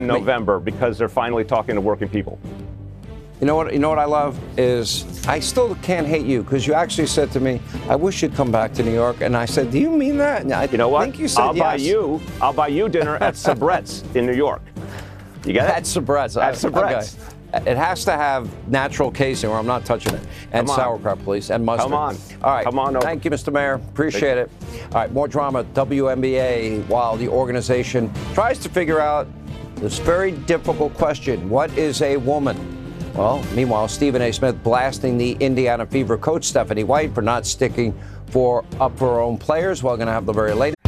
in November because they're finally talking to working people. You know what I love is I still can't hate you because you actually said to me, I wish you'd come back to New York. And I said, do you mean that? And You know what? I think you said I'll buy you dinner at Sabret's in New York. You get it? At Sabret's. At Sabret's. Okay. It has to have natural casing or I'm not touching it. And sauerkraut, please. And mustard. Come on. All right. Come on over. Thank you, Mr. Mayor. Appreciate it. All right. More drama at WNBA while the organization tries to figure out this very difficult question. What is a woman? Well, meanwhile, Stephen A. Smith blasting the Indiana Fever coach Stephanie White for not sticking up for her own players. We're going to have the very latest.